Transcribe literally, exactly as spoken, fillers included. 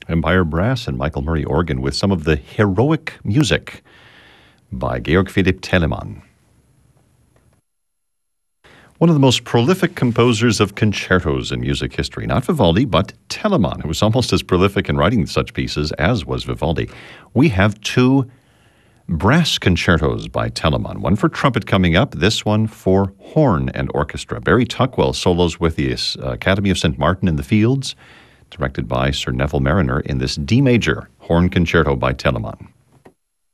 Empire Brass and Michael Murray organ with some of the heroic music by Georg Philipp Telemann. One of the most prolific composers of concertos in music history, not Vivaldi, but Telemann, who was almost as prolific in writing such pieces as was Vivaldi. We have two brass concertos by Telemann, one for trumpet coming up, this one for horn and orchestra. Barry Tuckwell solos with the Academy of Saint Martin in the Fields, directed by Sir Neville Marriner in this D major horn concerto by Telemann.